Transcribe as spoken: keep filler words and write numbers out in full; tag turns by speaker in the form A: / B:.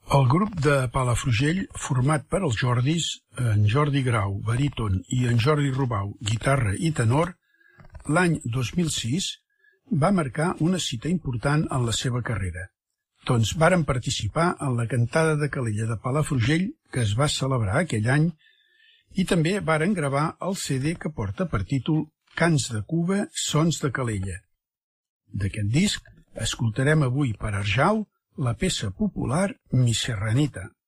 A: El grup de Palafrugell, format per els Jordis, en Jordi Grau, baríton, i en Jordi Rubau, guitarra i tenor, l'any dos mil sis va marcar una cita important en la seva carrera. Doncs varen participar en la cantada de Calella de Palafrugell, que es va celebrar aquell any, i també varen gravar el C D que porta per títol Cants de Cuba, Sons de Calella. D'aquest disc escoltarem avui per Arjau la peça popular Mi Serranita.